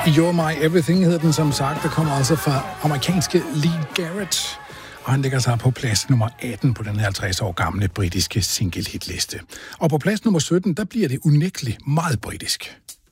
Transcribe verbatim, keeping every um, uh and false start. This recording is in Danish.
You're My Everything hedder den som sagt. Der kommer altså fra amerikanske Lee Garrett. Og han ligger sig på plads nummer atten på den halvtreds år gamle britiske single-hitliste. Og på plads nummer sytten, der bliver det unægteligt meget britisk.